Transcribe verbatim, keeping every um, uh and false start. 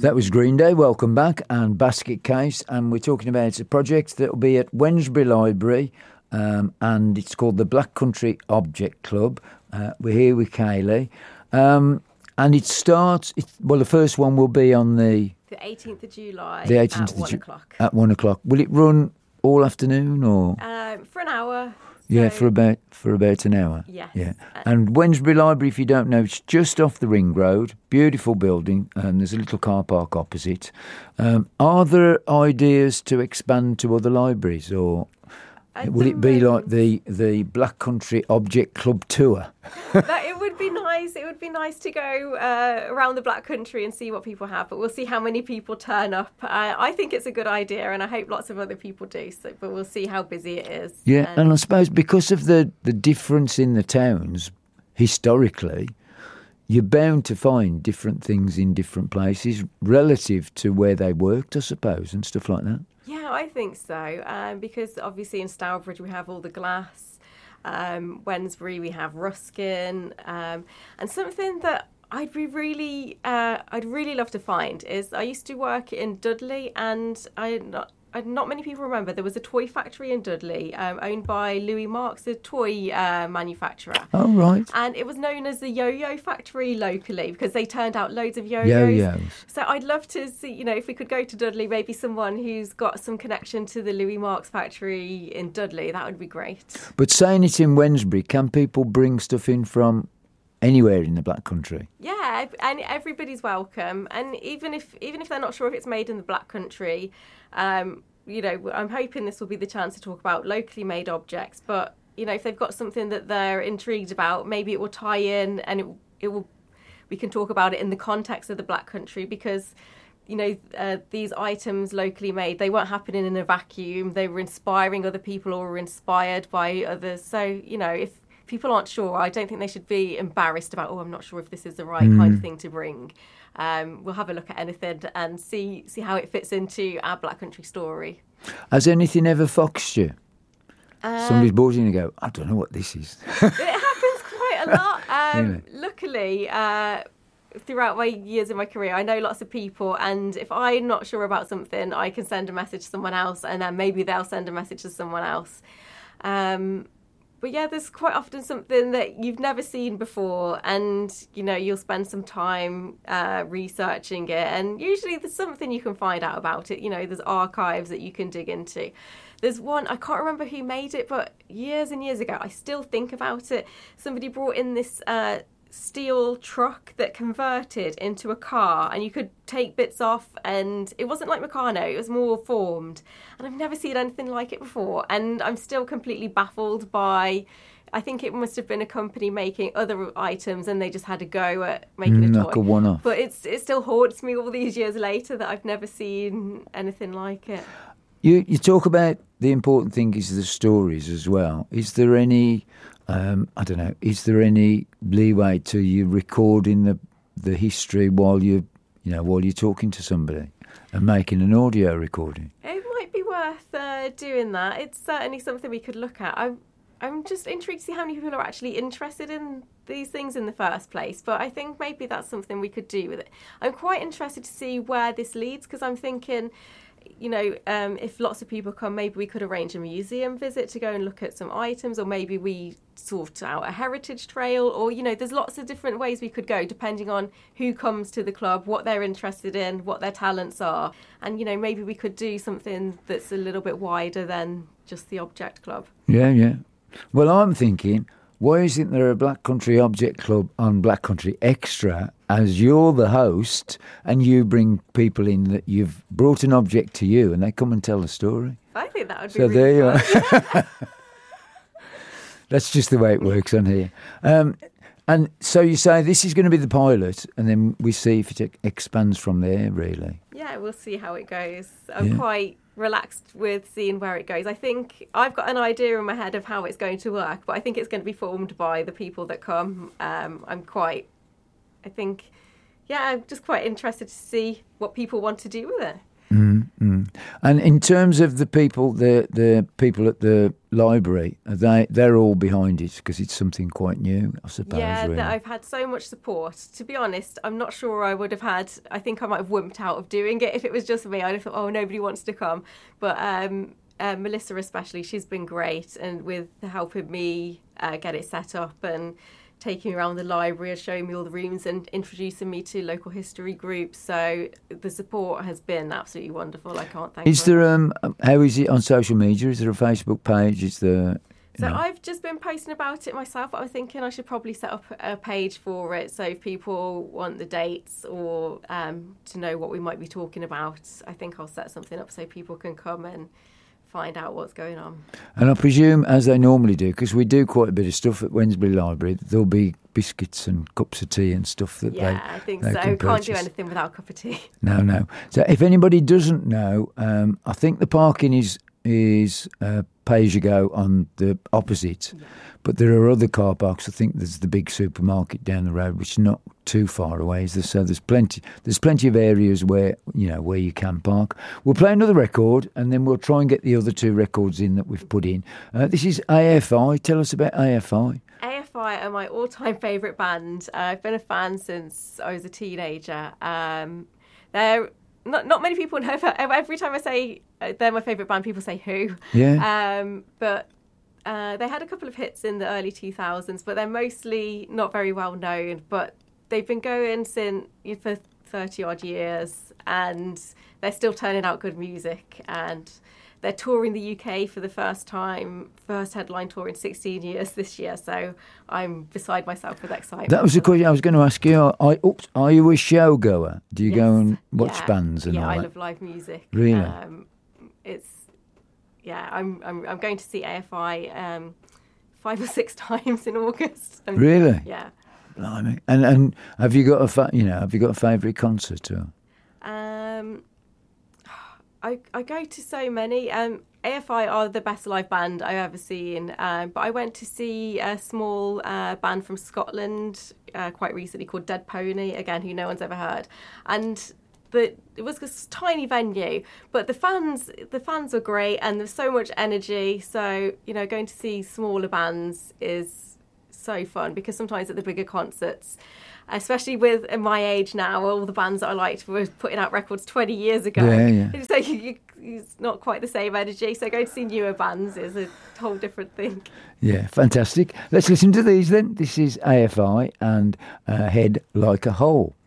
That was Green Day, welcome back, and Basket Case, and we're talking about a project that will be at Wednesbury Library, um, and it's called the Black Country Object Club. Uh, we're here with Kayleigh, um, and it starts, it, well, the first one will be on the... The eighteenth of July the eighteenth at of one Ju- o'clock. At one o'clock. Will it run all afternoon, or...? Um, for an hour. Yeah, so- for about for about an hour. Yes. Yeah. And Wednesbury Library, if you don't know, it's just off the Ring Road. Beautiful building, and there's a little car park opposite. Um, are there ideas to expand to other libraries, or At will the it be like moment- the the Black Country Object Club tour? that, it would be nice. It would be nice to go uh, around the Black Country and see what people have, but we'll see how many people turn up. Uh, I think it's a good idea, and I hope lots of other people do. So, but we'll see how busy it is. Yeah, And- and I suppose because of the, the difference in the towns historically, you're bound to find different things in different places relative to where they worked, I suppose, and stuff like that. Yeah, I think so. Um, because obviously in Stourbridge we have all the glass. Um, Wednesbury we have Ruskin. Um, and something that I'd be really, uh, I'd really love to find is I used to work in Dudley, and I not. Not many people remember there was a toy factory in Dudley um, owned by Louis Marks, a toy uh, manufacturer. Oh, right. And it was known as the Yo-Yo Factory locally because they turned out loads of yo-yos. Yo-yos. So I'd love to see, you know, if we could go to Dudley, maybe someone who's got some connection to the Louis Marks factory in Dudley. That would be great. But saying it's in Wednesbury, can people bring stuff in from anywhere in the Black Country? Yeah, and everybody's welcome. And even if even if they're not sure if it's made in the Black Country, um, you know, I'm hoping this will be the chance to talk about locally made objects. But, you know, if they've got something that they're intrigued about, maybe it will tie in and it, it will. We can talk about it in the context of the Black Country because, you know, uh, these items locally made, they weren't happening in a vacuum. They were inspiring other people or were inspired by others. So, you know, if people aren't sure, I don't think they should be embarrassed about, oh, I'm not sure if this is the right mm. kind of thing to bring. Um, we'll have a look at anything and see see how it fits into our Black Country story. Has anything ever foxed you? Um, Somebody's bought in and go, I don't know what this is. It happens quite a lot. Um, Really? Luckily, uh, throughout my years in my career, I know lots of people, and if I'm not sure about something, I can send a message to someone else, and then maybe they'll send a message to someone else. Um, But yeah, there's quite often something that you've never seen before, and you know you'll spend some time uh, researching it, and usually there's something you can find out about it. You know, there's archives that you can dig into. There's one, I can't remember who made it, but years and years ago, I still think about it. Somebody brought in this uh, steel truck that converted into a car, and you could take bits off, and it wasn't like Meccano, it was more formed, and I've never seen anything like it before, and I'm still completely baffled by, I think it must have been a company making other items and they just had a go at making Mm, a toy. like a one-off. But it's it still haunts me all these years later that I've never seen anything like it. You you talk about the important thing is the stories as well. Is there any, um, I don't know, is there any leeway to you recording the the history while you you know while you're talking to somebody and making an audio recording? It might be worth uh, doing that. It's certainly something we could look at. I'm I'm just intrigued to see how many people are actually interested in these things in the first place. But I think maybe that's something we could do with it. I'm quite interested to see where this leads because I'm thinking, you know, um, if lots of people come, maybe we could arrange a museum visit to go and look at some items, or maybe we sort out a heritage trail, or, you know, there's lots of different ways we could go depending on who comes to the club, what they're interested in, what their talents are. And, you know, maybe we could do something that's a little bit wider than just the object club. Yeah, yeah. Well, I'm thinking, why isn't there a Black Country Object Club on Black Country Extra as you're the host and you bring people in that you've brought an object to you and they come and tell a story? I think that would be So really there you fun. are. That's just the way it works on here. Um, and so you say this is going to be the pilot, and then we see if it expands from there, really. Yeah, we'll see how it goes. I'm Yeah. quite relaxed with seeing where it goes. I think I've got an idea in my head of how it's going to work, but I think it's going to be formed by the people that come. Um, I'm quite, I think, yeah, I'm just quite interested to see what people want to do with it. Mm, Mm. And in terms of the people, the the people at the library, are they they're all behind it because it's something quite new, I suppose. Yeah, really. that I've had so much support. To be honest, I'm not sure I would have had. I think I might have wimped out of doing it if it was just me. I'd have thought, oh, nobody wants to come. But um, uh, Melissa especially, she's been great, and with helping me uh, get it set up and taking me around the library and showing me all the rooms and introducing me to local history groups. So the support has been absolutely wonderful. I can't thank Is her there, enough. um, how is it on social media? Is there a Facebook page? Is there... So know? I've just been posting about it myself. I was thinking I should probably set up a page for it. So if people want the dates or um, to know what we might be talking about, I think I'll set something up so people can come and find out what's going on. And I presume, as they normally do, because we do quite a bit of stuff at Wednesbury Library, there'll be biscuits and cups of tea and stuff that yeah, they I think they so. can Can't do purchase. anything without a cup of tea. No, no. So if anybody doesn't know, um, I think the parking is is uh, pay as you go on the opposite, Yeah. but there are other car parks. I think there's the big supermarket down the road, which is not too far away. Is there? So there's plenty. There's plenty of areas where you know where you can park. We'll play another record, and then we'll try and get the other two records in that we've put in. Uh, this is A F I. Tell us about A F I. A F I are my all-time favourite band. Uh, I've been a fan since I was a teenager. Um, they're not not many people know. Every time I say uh, they're my favourite band, people say who. Yeah. Um, but uh, they had a couple of hits in the early two thousands, but they're mostly not very well known. But they've been going since for thirty odd years, and they're still turning out good music. And they're touring the U K for the first time, first headline tour in sixteen years this year. So I'm beside myself with excitement. That was the question I was going to ask you. Are, are, oops, are you a show goer? Do you Yes. go and watch Yeah. bands and yeah, all I that? love live music. Really? Um, it's yeah. I'm I'm I'm going to see A F I um, five or six times in August. And, Really? Yeah. Blimey. And and have you got a fa- you know have you got a favourite concert or? Um, I I go to so many. Um, A F I are the best live band I've ever seen. Um, but I went to see a small uh, band from Scotland uh, quite recently called Dead Pony. Again, who no one's ever heard, and the it was this tiny venue, but the fans the fans were great, and there's so much energy. So you know, going to see smaller bands is so fun because sometimes at the bigger concerts, especially with at my age now, all the bands that I liked were putting out records twenty years ago. Yeah, yeah. It's like you, you, it's not quite the same energy. So going to see newer bands is a whole different thing. Yeah, fantastic. Let's listen to these then. This is A F I and uh, Head Like a Hole.